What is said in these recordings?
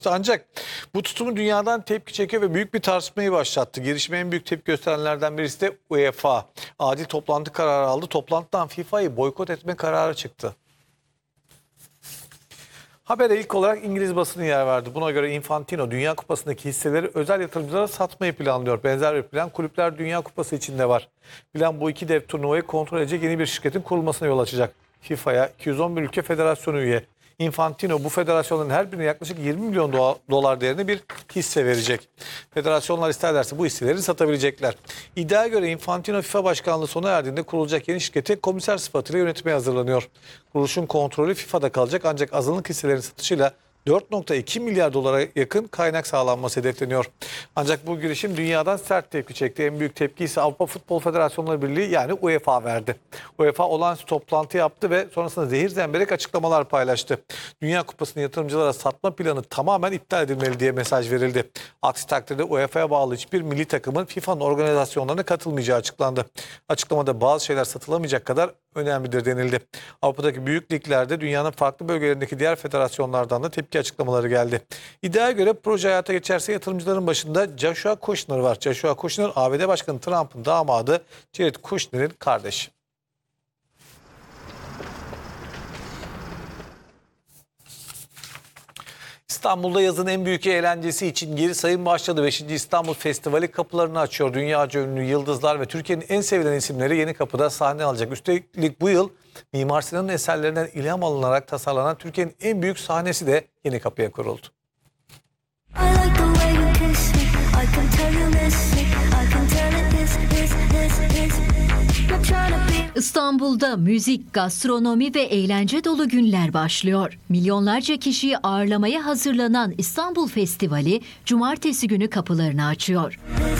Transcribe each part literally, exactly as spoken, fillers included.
Ancak bu tutumu dünyadan tepki çekiyor ve büyük bir tartışmayı başlattı. Girişime en büyük tepki gösterenlerden birisi de UEFA. Acil toplantı kararı aldı. Toplantıdan FIFA'yı boykot etme kararı çıktı. Habere ilk olarak İngiliz basını yer verdi. Buna göre Infantino Dünya Kupası'ndaki hisseleri özel yatırımcılara satmayı planlıyor. Benzer bir plan Kulüpler Dünya Kupası içinde var. Plan bu iki dev turnuvayı kontrol edecek yeni bir şirketin kurulmasına yol açacak. FIFA'ya iki yüz on bir ülke federasyonu üye. Infantino bu federasyonların her birine yaklaşık yirmi milyon dolar değerinde bir hisse verecek. Federasyonlar isterlerse bu hisseleri satabilecekler. İddiaya göre Infantino FIFA başkanlığı sona erdiğinde kurulacak yeni şirketi komiser sıfatıyla yönetmeye hazırlanıyor. Kuruluşun kontrolü FIFA'da kalacak ancak azınlık hisselerin satışıyla dört nokta iki milyar dolara yakın kaynak sağlanması hedefleniyor. Ancak bu girişim dünyadan sert tepki çekti. En büyük tepki ise Avrupa Futbol Federasyonları Birliği yani UEFA verdi. UEFA olağanüstü toplantı yaptı ve sonrasında zehir zemberek açıklamalar paylaştı. Dünya Kupası'nı yatırımcılara satma planı tamamen iptal edilmeli diye mesaj verildi. Aksi takdirde UEFA'ya bağlı hiçbir milli takımın FIFA'nın organizasyonlarına katılmayacağı açıklandı. Açıklamada bazı şeyler satılamayacak kadar önemlidir denildi. Avrupa'daki büyük liglerde dünyanın farklı bölgelerindeki diğer federasyonlardan da tepki açıklamaları geldi. İddiaya göre proje hayata geçerse yatırımcıların başında Joshua Kushner var. Joshua Kushner A B D Başkanı Trump'ın damadı, Jared Kushner'in kardeşi. İstanbul'da yazın en büyük eğlencesi için geri sayım başladı. beşinci İstanbul Festivali kapılarını açıyor. Dünyaca ünlü yıldızlar ve Türkiye'nin en sevilen isimleri Yenikapı'da sahne alacak. Üstelik bu yıl Mimar Sinan'ın eserlerinden ilham alınarak tasarlanan Türkiye'nin en büyük sahnesi de Yenikapı'ya kuruldu. İstanbul'da müzik, gastronomi ve eğlence dolu günler başlıyor. Milyonlarca kişiyi ağırlamaya hazırlanan İstanbul Festivali cumartesi günü kapılarını açıyor.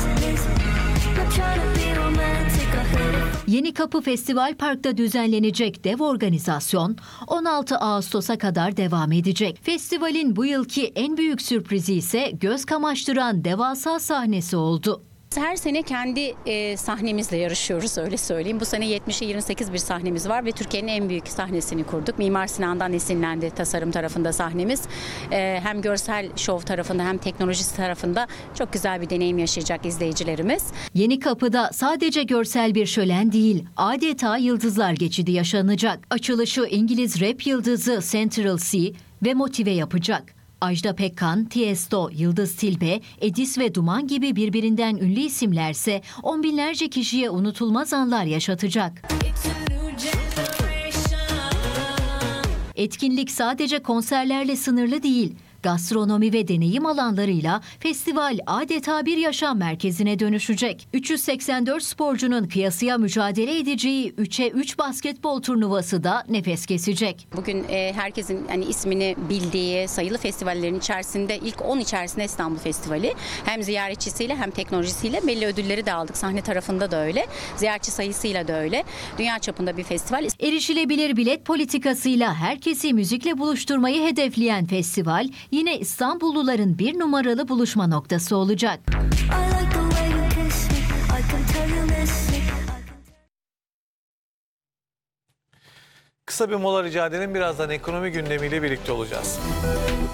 Yenikapı Festival Park'ta düzenlenecek dev organizasyon on altı Ağustos'a kadar devam edecek. Festivalin bu yılki en büyük sürprizi ise göz kamaştıran devasa sahnesi oldu. Her sene kendi e, sahnemizle yarışıyoruz, öyle söyleyeyim. Bu sene yetmişe yirmi sekiz bir sahnemiz var ve Türkiye'nin en büyük sahnesini kurduk. Mimar Sinan'dan esinlendi tasarım tarafında sahnemiz. E, hem görsel şov tarafında hem teknolojisi tarafında çok güzel bir deneyim yaşayacak izleyicilerimiz. Yenikapı'da sadece görsel bir şölen değil, adeta yıldızlar geçidi yaşanacak. Açılışı İngiliz rap yıldızı Central C ve Motive yapacak. Ajda Pekkan, Tiesto, Yıldız Tilbe, Edis ve Duman gibi birbirinden ünlü isimlerse on binlerce kişiye unutulmaz anlar yaşatacak. Etkinlik sadece konserlerle sınırlı değil. Gastronomi ve deneyim alanlarıyla festival adeta bir yaşam merkezine dönüşecek. üç yüz seksen dört sporcunun kıyasıya mücadele edeceği üçe üç basketbol turnuvası da nefes kesecek. Bugün e, herkesin hani ismini bildiği sayılı festivallerin içerisinde ilk on içerisinde İstanbul Festivali. Hem ziyaretçisiyle hem teknolojisiyle belli ödülleri de aldık. Sahne tarafında da öyle. Ziyaretçi sayısıyla da öyle. Dünya çapında bir festival. Erişilebilir bilet politikasıyla herkesi müzikle buluşturmayı hedefleyen festival yine İstanbulluların bir numaralı buluşma noktası olacak. Kısa bir mola rica edelim. Birazdan ekonomi gündemiyle birlikte olacağız.